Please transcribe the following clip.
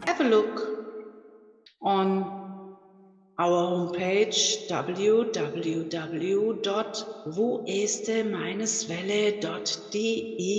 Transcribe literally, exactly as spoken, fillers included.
have a look on our homepage w w w dot wo este welle dot de